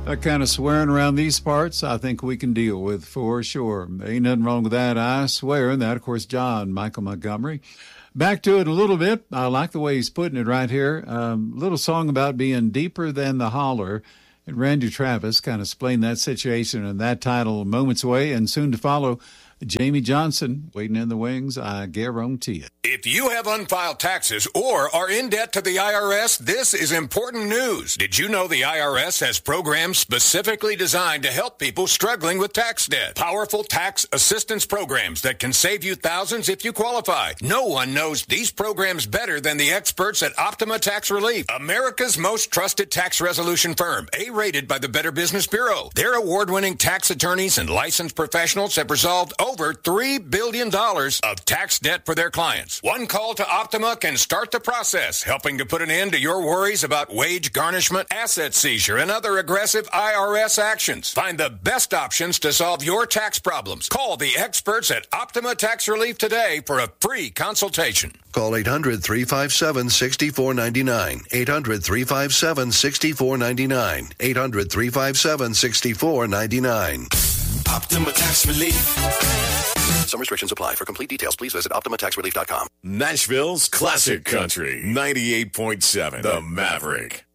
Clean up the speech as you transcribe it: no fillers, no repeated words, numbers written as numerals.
That kind of swearing around these parts, I think we can deal with for sure. Ain't nothing wrong with that, I swear. And that, of course, John Michael Montgomery. Back to it a little bit. I like the way he's putting it right here. Little song about being deeper than the holler. And Randy Travis kind of explained that situation and that title moments away. And soon to follow, Jamie Johnson, waiting in the wings, I guarantee it. If you have unfiled taxes or are in debt to the IRS, this is important news. Did you know the IRS has programs specifically designed to help people struggling with tax debt? Powerful tax assistance programs that can save you thousands if you qualify. No one knows these programs better than the experts at Optima Tax Relief, America's most trusted tax resolution firm, A-rated by the Better Business Bureau. Their award-winning tax attorneys and licensed professionals have resolved over $3 billion of tax debt for their clients. One call to Optima can start the process, helping to put an end to your worries about wage garnishment, asset seizure, and other aggressive IRS actions. Find the best options to solve your tax problems. Call the experts at Optima Tax Relief today for a free consultation. Call 800-357-6499. 800-357-6499. 800-357-6499. Optima Tax Relief. Some restrictions apply. For complete details, please visit OptimaTaxRelief.com. Nashville's Classic Country, 98.7, The Maverick.